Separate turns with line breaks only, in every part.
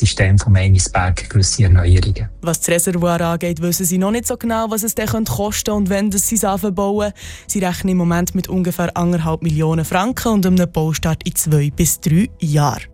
System von Meinisberg gewisse Erneuerungen.
Was das Reservoir angeht, wissen sie noch nicht so genau, was es dann kosten könnte und wenn sie es anbauen. Sie rechnen im Moment mit ungefähr 1,5 Millionen Franken und einem Baustart in 2 bis 3 Jahren.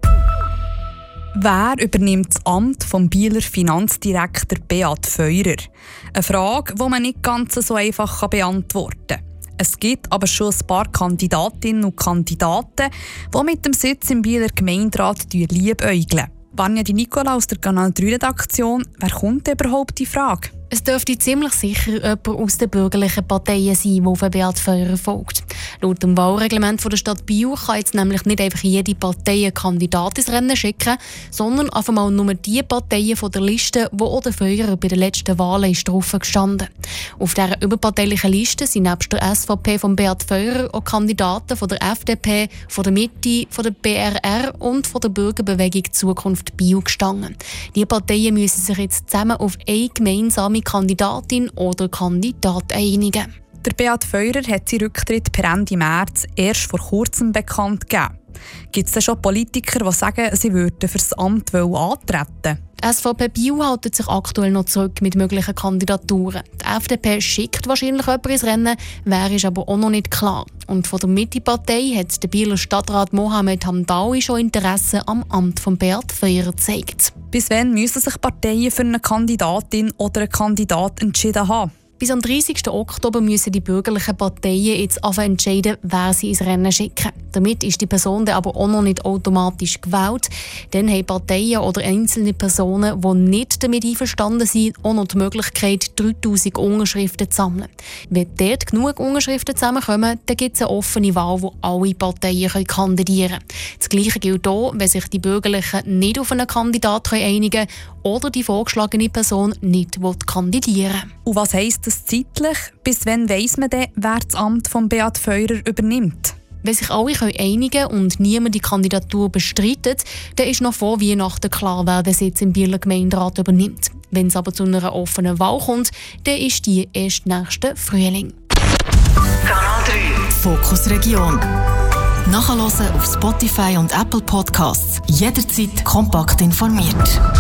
Wer übernimmt das Amt vom Bieler Finanzdirektor Beat Feurer? Eine Frage, die man nicht ganz so einfach beantworten kann. Es gibt aber schon ein paar Kandidatinnen und Kandidaten, die mit dem Sitz im Bieler Gemeinderat liebäugeln. Vanja Di Nicola aus der Kanal 3-Redaktion. Wer kommt überhaupt die Frage?
Es dürfte ziemlich sicher jemand aus den bürgerlichen Parteien sein, der auf Beat Feurer folgt. Laut dem Wahlreglement der Stadt Biel kann jetzt nämlich nicht einfach jede Partei einen Kandidat ins Rennen schicken, sondern einfach mal nur die Parteien von der Liste, die auch der Feurer bei den letzten Wahlen drauf gestanden. Auf dieser überparteilichen Liste sind nebst der SVP von Beat Feurer auch Kandidaten von der FDP, von der Mitte, von der BRR und von der Bürgerbewegung Zukunft Biel gestanden. Diese Parteien müssen sich jetzt zusammen auf eine gemeinsame Kandidatin oder Kandidat einigen.
Der Beat Feurer hat seinen Rücktritt per Ende März erst vor kurzem bekannt gegeben. Gibt es denn schon Politiker, die sagen, sie würden für das Amt antreten?
Die SVP Biel hält sich aktuell noch zurück mit möglichen Kandidaturen. Die FDP schickt wahrscheinlich jemanden ins Rennen, wer ist aber auch noch nicht klar. Und von der Mitte-Partei hat der Bieler Stadtrat Mohamed Hamdaoui schon Interesse am Amt von Beat Feurer gezeigt.
Bis wann müssen sich Parteien für eine Kandidatin oder einen Kandidat entschieden haben?
Bis am 30. Oktober müssen die bürgerlichen Parteien jetzt entscheiden, wer sie ins Rennen schicken. Damit ist die Person dann aber auch noch nicht automatisch gewählt. Dann haben Parteien oder einzelne Personen, die nicht damit einverstanden sind, auch noch die Möglichkeit, 3000 Unterschriften zu sammeln. Wenn dort genug Unterschriften zusammenkommen, dann gibt es eine offene Wahl, wo alle Parteien kandidieren können. Das Gleiche gilt auch, wenn sich die Bürgerlichen nicht auf einen Kandidaten einigen können oder die vorgeschlagene Person nicht kandidieren will.
Und was heisst das zeitlich? Bis wann weiss man denn, wer das Amt von Beat Feurer übernimmt?
Wenn sich alle einigen können und niemand die Kandidatur bestreitet, dann ist noch vor Weihnachten klar, wer den Sitz im Bieler Gemeinderat übernimmt. Wenn es aber zu einer offenen Wahl kommt, dann ist die erst nächsten Frühling.
Kanal 3 Fokus Region. Nachhören auf Spotify und Apple Podcasts. Jederzeit kompakt informiert.